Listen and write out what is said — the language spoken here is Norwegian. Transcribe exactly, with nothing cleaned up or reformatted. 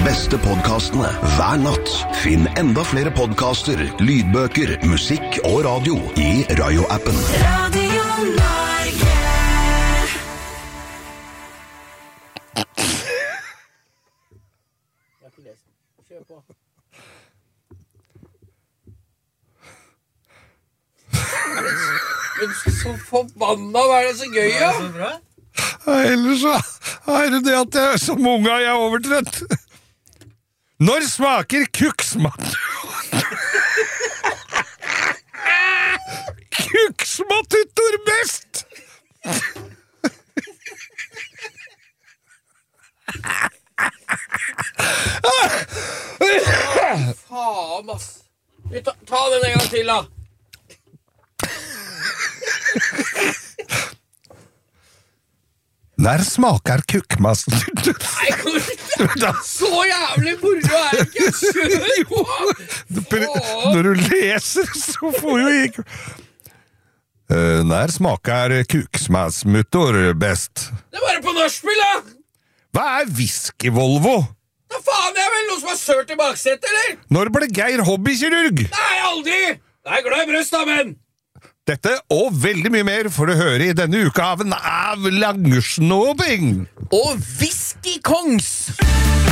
beste podcastene hver natt. Finn enda flere podcaster, lydbøker, musikk og radio i Rayo-appen. Radio Norge. Jeg har ikke lest. Kjør på. Men så forbanna, hva er det så gøy, ja? Er det så bra? Ja, ellers så er det det at jeg som unga jeg er overtrett. Når smaker kuksmat? Kuksmatuttor best? Faen, ass. Ta, ta den en gang til, da. Når smaker kukkmassen? Nei, så jævlig moro er det ikke. Kjør på. Når du leser, så får jo ikke... Uh, når smaker kuksmassmuttor best? Det er bare på norskspill, da. Hva er whisky Volvo? Da faen, det er vel noe som har sørt i baksetet, eller? Når ble Geir hobbykirurg? Nei, aldri. Jeg er glad i brøst, da, men... Dette og veldig mye mer får du høre i denne uka av en av langsnåping. Og whisky kongs!